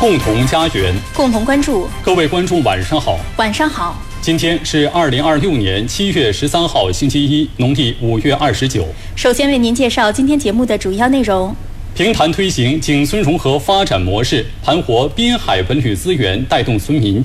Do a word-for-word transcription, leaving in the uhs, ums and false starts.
共同家园， 共同关注。 各位观众晚上好。 晚上好。 今天是二零二六年七月十三号星期一，农历五月二十九。 首先为您介绍今天节目的主要内容。 平潭推行景村融合发展模式，盘活滨海文旅资源，带动村民